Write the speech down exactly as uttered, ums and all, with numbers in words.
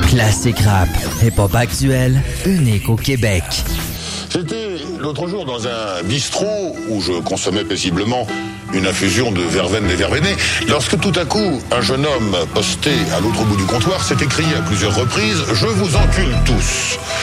Classique rap, hip-hop actuel, unique au Québec. J'étais l'autre jour dans un bistrot où je consommais paisiblement une infusion de verveine dévervenée, lorsque tout à coup, un jeune homme posté à l'autre bout du comptoir s'est écrié à plusieurs reprises « Je vous encule tous ».